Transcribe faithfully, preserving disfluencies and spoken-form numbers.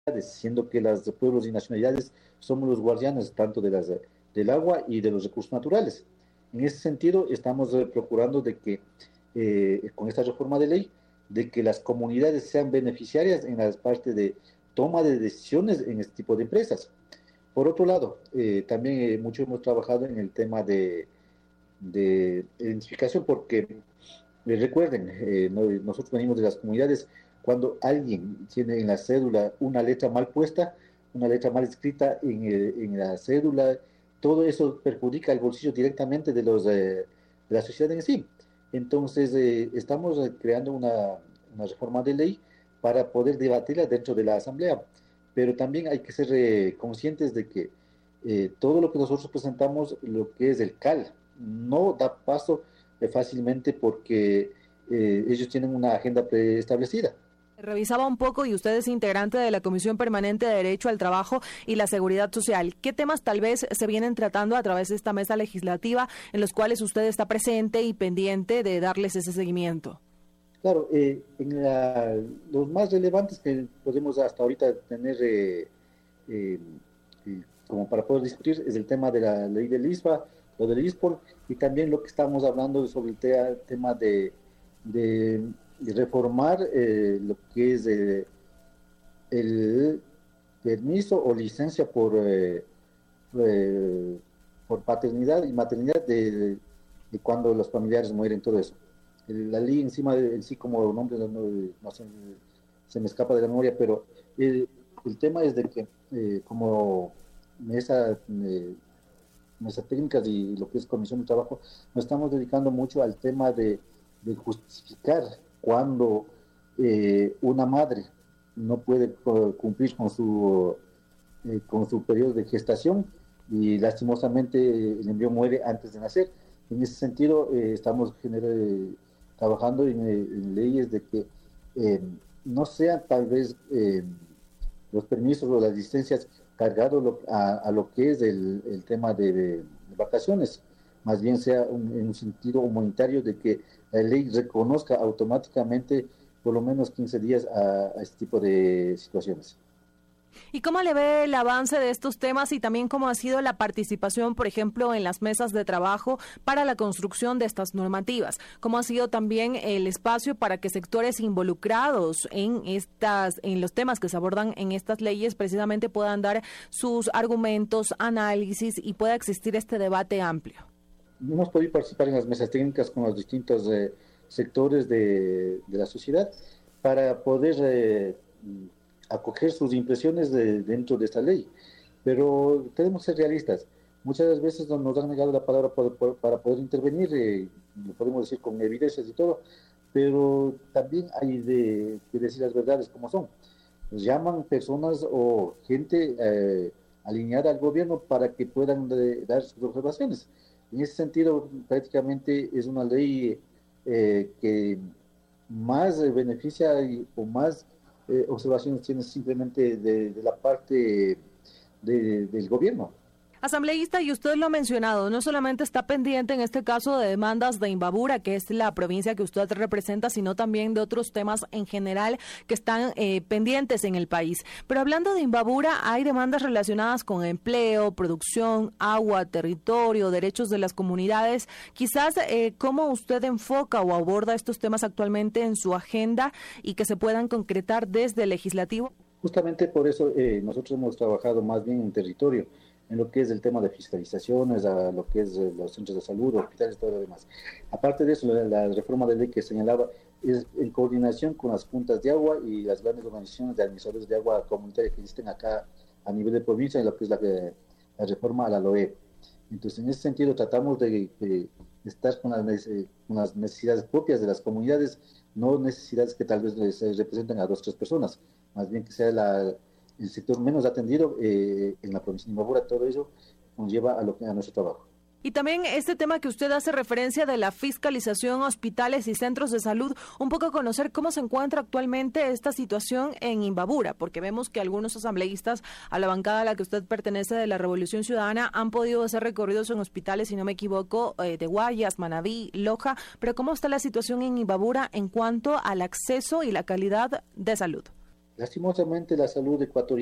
siendo que los pueblos y nacionalidades somos los guardianes tanto de las, del agua y de los recursos naturales. En ese sentido, estamos eh, procurando de que, eh, con esta reforma de ley, de que las comunidades sean beneficiarias en la parte de toma de decisiones en este tipo de empresas. Por otro lado, eh, también eh, mucho hemos trabajado en el tema de, de identificación, porque eh, recuerden, eh, no, nosotros venimos de las comunidades. Cuando alguien tiene en la cédula una letra mal puesta, una letra mal escrita en, el, en la cédula, todo eso perjudica el bolsillo directamente de, los, eh, de la sociedad en sí. Entonces, eh, estamos creando una, una reforma de ley para poder debatirla dentro de la Asamblea. Pero también hay que ser eh, conscientes de que eh, todo lo que nosotros presentamos, lo que es el C A L, no da paso eh, fácilmente porque eh, ellos tienen una agenda preestablecida. Revisaba un poco y usted es integrante de la Comisión Permanente de Derecho al Trabajo y la Seguridad Social. ¿Qué temas tal vez se vienen tratando a través de esta mesa legislativa en los cuales usted está presente y pendiente de darles ese seguimiento? Claro, eh, en la, los más relevantes que podemos hasta ahorita tener eh, eh, eh, como para poder discutir es el tema de la ley del I S P A, lo del I S P O L, y también lo que estamos hablando sobre el te, tema de, de, de reformar eh, lo que es eh, el permiso o licencia por, eh, eh, por paternidad y maternidad de, de, de cuando los familiares mueren, todo eso. La ley encima de en sí como nombre no, no se, se me escapa de la memoria, pero el, el tema es de que eh, como mesa, eh, mesa técnicas y lo que es comisión de trabajo, nos estamos dedicando mucho al tema de, de justificar cuando eh, una madre no puede cumplir con su, eh, con su periodo de gestación y lastimosamente el embrión muere antes de nacer. En ese sentido eh, estamos generando trabajando en, en leyes de que eh, no sean tal vez eh, los permisos o las licencias cargados a, a lo que es el, el tema de, de vacaciones, más bien sea un, en un sentido humanitario de que la ley reconozca automáticamente por lo menos quince días a, a este tipo de situaciones. ¿Y cómo le ve el avance de estos temas y también cómo ha sido la participación, por ejemplo, en las mesas de trabajo para la construcción de estas normativas? ¿Cómo ha sido también el espacio para que sectores involucrados en estas, en los temas que se abordan en estas leyes precisamente puedan dar sus argumentos, análisis y pueda existir este debate amplio? Hemos podido participar en las mesas técnicas con los distintos eh, sectores de, de la sociedad para poder eh, acoger sus impresiones de, dentro de esta ley, pero tenemos que ser realistas. Muchas veces nos han negado la palabra para, para poder intervenir, eh, lo podemos decir con evidencias y todo, pero también hay de, que decir las verdades como son. Nos llaman personas o gente eh, alineada al gobierno para que puedan de, dar sus observaciones. En ese sentido, prácticamente es una ley eh, que más beneficia y, o más Eh, observaciones tiene simplemente de, de la parte de, del gobierno. Asambleísta, y usted lo ha mencionado, no solamente está pendiente en este caso de demandas de Imbabura, que es la provincia que usted representa, sino también de otros temas en general que están eh, pendientes en el país. Pero hablando de Imbabura, hay demandas relacionadas con empleo, producción, agua, territorio, derechos de las comunidades. Quizás, eh, ¿cómo usted enfoca o aborda estos temas actualmente en su agenda y que se puedan concretar desde el legislativo? Justamente por eso eh, nosotros hemos trabajado más bien en territorio, en lo que es el tema de fiscalizaciones, a lo que es eh, los centros de salud, hospitales, todo lo demás. Aparte de eso, la, la reforma de ley que señalaba es en coordinación con las juntas de agua y las grandes organizaciones de administradores de agua comunitaria que existen acá a nivel de provincia, en lo que es la, la reforma a la L O E. Entonces, en ese sentido, tratamos de, de estar con las, con las necesidades propias de las comunidades, no necesidades que tal vez les representen a dos o tres personas, más bien que sea la... el sector menos atendido eh, en la provincia de Imbabura. Todo eso nos lleva a, lo, a nuestro trabajo. Y también este tema que usted hace referencia de la fiscalización a hospitales y centros de salud, un poco conocer cómo se encuentra actualmente esta situación en Imbabura, porque vemos que algunos asambleístas a la bancada a la que usted pertenece de la Revolución Ciudadana han podido hacer recorridos en hospitales, si no me equivoco, eh, de Guayas, Manabí, Loja, pero ¿cómo está la situación en Imbabura en cuanto al acceso y la calidad de salud? lastimosamente la salud ecuatoriana